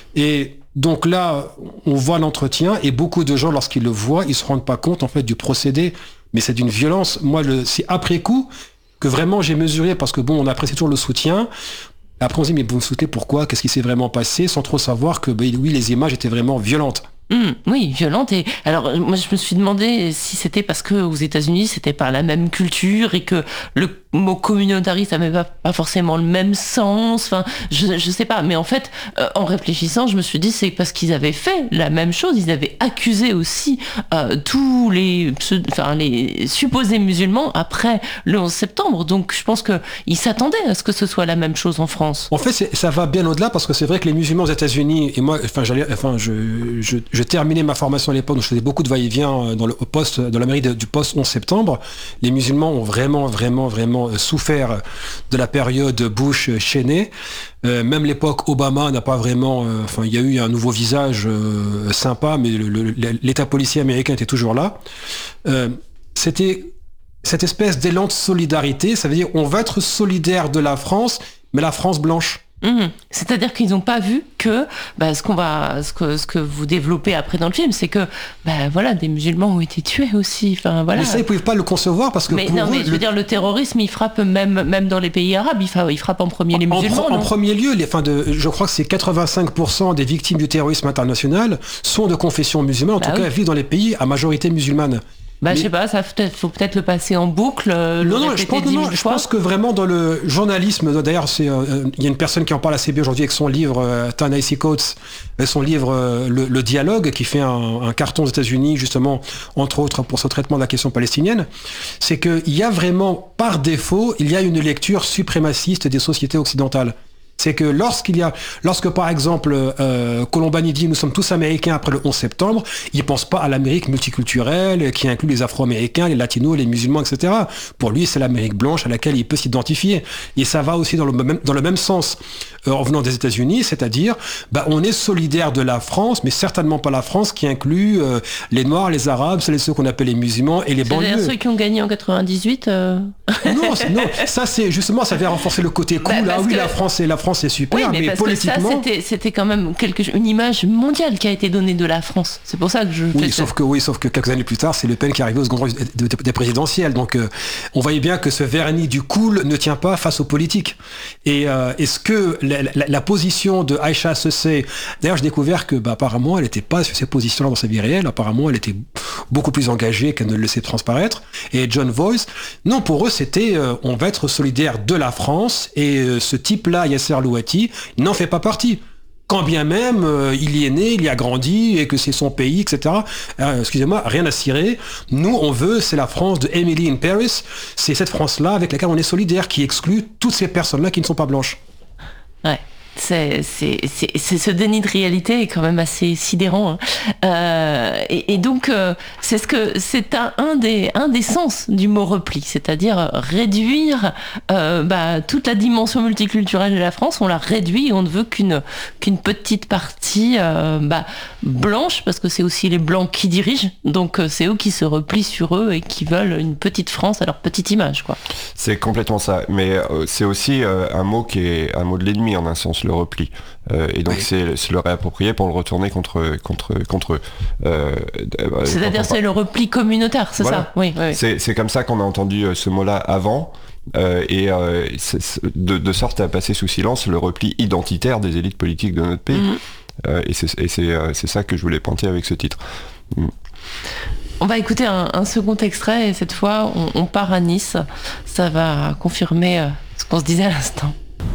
Et donc là, on voit l'entretien, et beaucoup de gens, lorsqu'ils le voient, ils se rendent pas compte, en fait, du procédé, mais c'est d'une violence. Moi, le, c'est après coup que vraiment j'ai mesuré, parce que bon, on apprécie toujours le soutien. Après, on se dit, mais vous me soutenez pourquoi? Qu'est-ce qui s'est vraiment passé? Sans trop savoir que, ben, oui, les images étaient vraiment violentes. Mmh, oui, violente. Et alors, moi, je me suis demandé si c'était parce que aux États-Unis, c'était pas la même culture et que le mot communautariste n'avait pas, pas forcément le même sens. Enfin, je, je sais pas. Mais en fait, euh, en réfléchissant, je me suis dit, c'est parce qu'ils avaient fait la même chose. Ils avaient accusé aussi euh, tous les, enfin, les supposés musulmans après le onze septembre. Donc, je pense que ils s'attendaient à ce que ce soit la même chose en France. En fait, c'est, ça va bien au-delà parce que c'est vrai que les musulmans aux États-Unis, et moi, enfin, j'allais, enfin, je, je Je terminais ma formation à l'époque, donc je faisais beaucoup de va-et-vient dans le poste, dans la mairie de, du poste onze septembre. Les musulmans ont vraiment, vraiment, vraiment souffert de la période Bush-Cheney. Euh, même l'époque Obama n'a pas vraiment... Euh, enfin, il y a eu un nouveau visage euh, sympa, mais le, le, l'État policier américain était toujours là. Euh, c'était cette espèce d'élan de solidarité. Ça veut dire on va être solidaire de la France, mais la France blanche. Mmh. C'est-à-dire qu'ils n'ont pas vu que bah, ce qu'on va, ce que, ce que vous développez après dans le film, c'est que bah, voilà, des musulmans ont été tués aussi. Enfin voilà. Mais ça, ils ne pouvaient pas le concevoir parce que. Mais pour non, eux, mais je veux le... dire, le terrorisme, il frappe même, même dans les pays arabes. Il frappe, il frappe en premier les en, musulmans. En, non en premier lieu, les, enfin de, je crois que c'est quatre-vingt-cinq pour cent des victimes du terrorisme international sont de confession musulmane. En bah tout oui. cas, elles vivent dans les pays à majorité musulmane. Bah, mais... je sais pas, ça peut-être, faut peut-être le passer en boucle. Le non, non, je pense, non, je pense que vraiment dans le journalisme, d'ailleurs, c'est, euh, il y a une personne qui en parle assez bien aujourd'hui avec son livre, euh, Ta-Nehisi Coates, son livre euh, le, le Dialogue, qui fait un, un carton aux États-Unis, justement, entre autres, pour ce traitement de la question palestinienne. C'est qu'il y a vraiment, par défaut, il y a une lecture suprémaciste des sociétés occidentales. C'est que lorsqu'il y a, lorsque par exemple euh, Colombani dit nous sommes tous américains après le onze septembre, il pense pas à l'Amérique multiculturelle qui inclut les Afro-Américains, les Latinos, les musulmans, et cetera. Pour lui, c'est l'Amérique blanche à laquelle il peut s'identifier. Et ça va aussi dans le même, dans le même sens euh, en venant des États-Unis, c'est-à-dire, bah, on est solidaire de la France, mais certainement pas la France qui inclut euh, les Noirs, les Arabes, c'est ceux qu'on appelle les musulmans et les c'est banlieues. C'est-à-dire ceux qui ont gagné en quatre-vingt-dix-huit. Euh... Non, non, ça c'est justement, ça vient renforcer le côté cool. Bah, ah oui, que... la France est la France. C'est super, oui, mais, mais parce politiquement... que ça, c'était, c'était quand même quelque, une image mondiale qui a été donnée de la France. C'est pour ça que je... Oui, sauf que, oui, sauf que quelques années plus tard, c'est Le Pen qui est arrivé au second tour des présidentielles. Donc, euh, on voyait bien que ce vernis du cool ne tient pas face aux politiques. Et euh, est-ce que la, la, la position de Aïcha Cissé... D'ailleurs, j'ai découvert que, bah, apparemment, elle n'était pas sur ces positions-là dans sa vie réelle. Apparemment, elle était beaucoup plus engagée qu'elle ne le laissait transparaître. Et John Voice, non, pour eux, c'était euh, on va être solidaire de la France. Et euh, ce type-là, Yasser Louati, n'en fait pas partie. quand bien même euh, il y est né, il y a grandi et que c'est son pays, et cetera. Euh, excusez-moi, rien à cirer. Nous, on veut, c'est la France de Emily in Paris. C'est cette France-là avec laquelle on est solidaire, qui exclut toutes ces personnes-là qui ne sont pas blanches. Ouais. C'est, c'est, c'est, c'est ce déni de réalité est quand même assez sidérant. Hein. Euh, et, et donc, euh, c'est, ce que, c'est un, un, des, un des sens du mot repli, c'est-à-dire réduire euh, bah, toute la dimension multiculturelle de la France, on la réduit et on ne veut qu'une, qu'une petite partie euh, bah, blanche, parce que c'est aussi les blancs qui dirigent, donc c'est eux qui se replient sur eux et qui veulent une petite France à leur petite image, quoi. C'est complètement ça, mais euh, c'est aussi euh, un mot qui est un mot de l'ennemi en un sens, le repli. Euh, et donc oui. c'est, c'est le réapproprier pour le retourner contre, contre, contre eux. Euh, C'est-à-dire c'est le repli communautaire, c'est voilà. ça oui, oui, oui. C'est, c'est comme ça qu'on a entendu ce mot-là avant, euh, et euh, c'est, c'est de, de sorte à passer sous silence le repli identitaire des élites politiques de notre pays. Mmh. Euh, et c'est, et c'est, euh, c'est ça que je voulais pointer avec ce titre. Mmh. On va écouter un, un second extrait, et cette fois on, on part à Nice. Ça va confirmer euh, ce qu'on se disait à l'instant.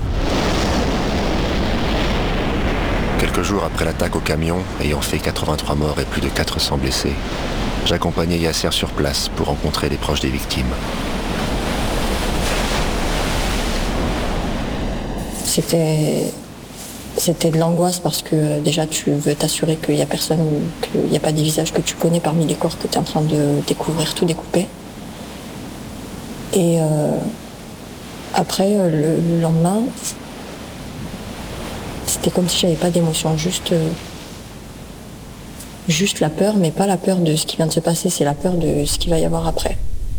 Quelques jours après l'attaque au camion, ayant fait quatre-vingt-trois morts et plus de quatre cents blessés, j'accompagnais Yasser sur place pour rencontrer les proches des victimes. C'était, c'était de l'angoisse parce que déjà tu veux t'assurer qu'il n'y a personne, qu'il n'y a pas des visages que tu connais parmi les corps que tu es en train de découvrir, tout découper. Et euh, après, le, le lendemain, c'était comme si j'avais pas d'émotion, juste, euh, juste la peur, mais pas la peur de ce qui vient de se passer, c'est la peur de ce qu'il va y avoir après.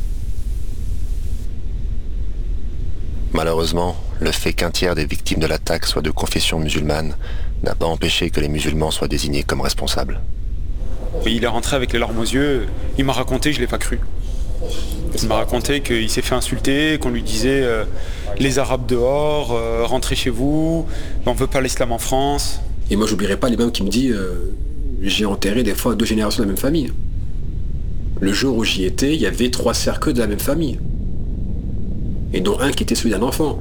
Malheureusement, le fait qu'un tiers des victimes de l'attaque soient de confession musulmane n'a pas empêché que les musulmans soient désignés comme responsables. Il est rentré avec les larmes aux yeux, il m'a raconté, je l'ai pas cru. Il m'a raconté qu'il s'est fait insulter, qu'on lui disait euh, les Arabes dehors, euh, rentrez chez vous, on veut pas l'islam en France. Et moi j'oublierai pas les mêmes qui me disent euh, j'ai enterré des fois deux générations de la même famille. Le jour où j'y étais, il y avait trois cercueils de la même famille. Et dont un qui était celui d'un enfant.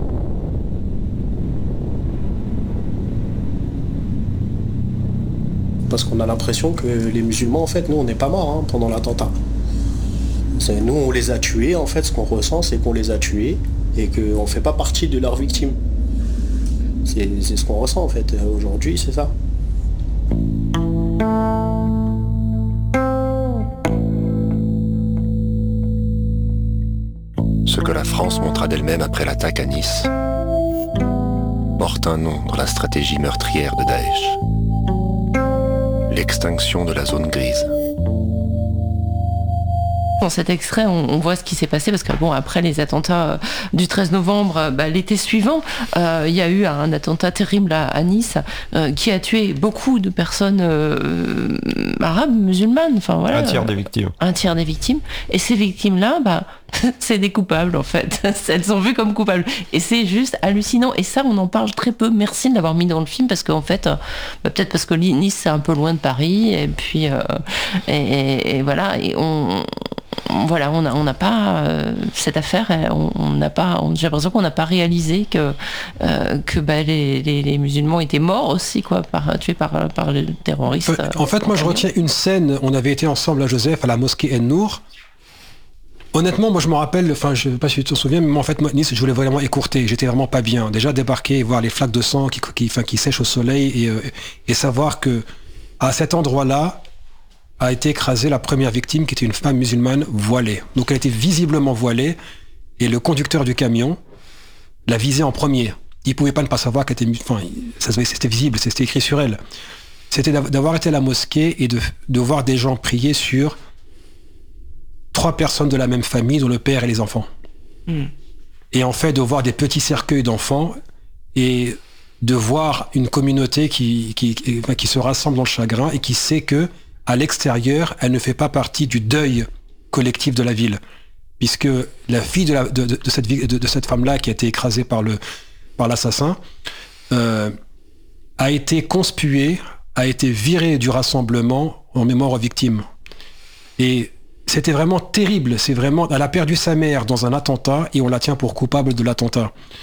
Parce qu'on a l'impression que les musulmans, en fait, nous on n'est pas morts hein, pendant l'attentat. C'est, nous, on les a tués, en fait, ce qu'on ressent, c'est qu'on les a tués et qu'on ne fait pas partie de leurs victimes. C'est, c'est ce qu'on ressent, en fait. Aujourd'hui, c'est ça. Ce que la France montra d'elle-même après l'attaque à Nice porte un nom dans la stratégie meurtrière de Daesh. L'extinction de la zone grise. Dans cet extrait, on, on voit ce qui s'est passé parce que bon, après les attentats euh, du treize novembre, bah, l'été suivant, euh, il y a eu un attentat terrible à, à Nice euh, qui a tué beaucoup de personnes euh, arabes, musulmanes. Enfin voilà. Un tiers des victimes. Un tiers des victimes. Et ces victimes-là, bah, c'est des coupables en fait. Elles sont vues comme coupables. Et c'est juste hallucinant. Et ça, on en parle très peu. Merci de l'avoir mis dans le film parce qu'en fait, euh, bah, peut-être parce que Nice c'est un peu loin de Paris et puis euh, et, et, et voilà. Et on Voilà, on n'a on n'a pas euh, cette affaire, on n'a pas, on, j'ai l'impression qu'on n'a pas réalisé que euh, que bah, les, les, les musulmans étaient morts aussi, quoi, par, tués par par les terroristes. Euh, en fait, moi, je retiens une scène. On avait été ensemble à Joseph à la mosquée En-Nour. Honnêtement, moi, je me rappelle. Enfin, je ne sais pas si tu te souviens, mais moi, en fait, moi, Nice, je voulais vraiment écourter. J'étais vraiment pas bien. Déjà débarquer, voir les flaques de sang qui qui, enfin, qui sèchent au soleil et euh, et savoir que à cet endroit-là a été écrasée la première victime qui était une femme musulmane voilée. Donc elle était visiblement voilée et le conducteur du camion l'a visée en premier. Il pouvait pas ne pas savoir qu'elle était, enfin, ça, c'était visible, c'était écrit sur elle. C'était d'avoir été à la mosquée et de, de voir des gens prier sur trois personnes de la même famille, dont le père et les enfants. Mm. Et en fait, de voir des petits cercueils d'enfants et de voir une communauté qui, qui, qui, qui se rassemble dans le chagrin et qui sait que à l'extérieur, elle ne fait pas partie du deuil collectif de la ville, puisque la fille de, la, de, de, de cette, de, de cette femme-là qui a été écrasée par, le, par l'assassin euh, a été conspuée, a été virée du rassemblement en mémoire aux victimes. Et c'était vraiment terrible. C'est vraiment, elle a perdu sa mère dans un attentat et on la tient pour coupable de l'attentat.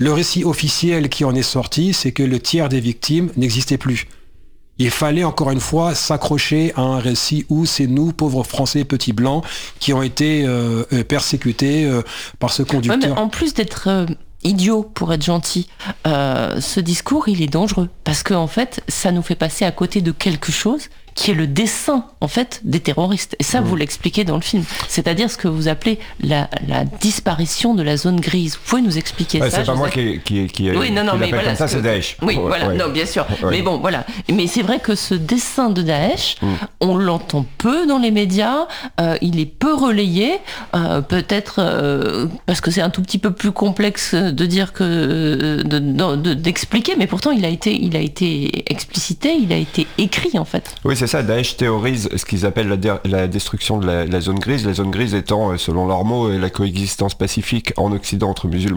Le récit officiel qui en est sorti, c'est que le tiers des victimes n'existait plus. Il fallait encore une fois s'accrocher à un récit où c'est nous, pauvres Français petits blancs, qui ont été euh, persécutés euh, par ce conducteur. Ouais, mais en plus d'être euh, idiot pour être gentil, euh, ce discours, il est dangereux. Parce qu'en fait, ça nous fait passer à côté de quelque chose qui est le dessein, en fait, des terroristes. Et ça, mmh. vous l'expliquez dans le film. C'est-à-dire ce que vous appelez la, la disparition de la zone grise. Vous pouvez nous expliquer ouais, ça? C'est pas moi qui, qui, qui, oui, non, non, qui mais l'appelle voilà, comme ça, que... c'est Daesh. Oui, ouais, voilà, ouais. non, bien sûr. Ouais. Mais bon, voilà. Mais c'est vrai que ce dessein de Daesh, mmh. on l'entend peu dans les médias, euh, il est peu relayé, euh, peut-être euh, parce que c'est un tout petit peu plus complexe de dire que de, de, de, d'expliquer, mais pourtant il a été, il a été explicité, il a été écrit en fait. Oui, c'est ça. Daesh théorise ce qu'ils appellent la, dé- la destruction de la, la zone grise. La zone grise étant, selon leurs mots, la coexistence pacifique en Occident entre musulmans